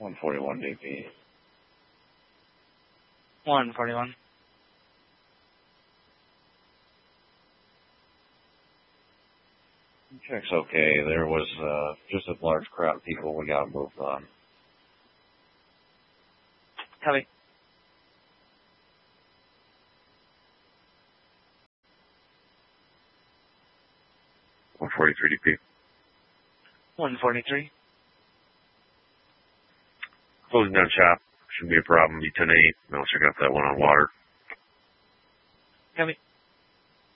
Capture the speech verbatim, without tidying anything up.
one forty-one D P. one forty-one. Check's okay. There was uh, just a large crowd of people. We got to move on. Copy. one forty-three D P. one forty-three. Closing down shop. Shouldn't be a problem. U ten eight. I'll check out that one on water. Copy.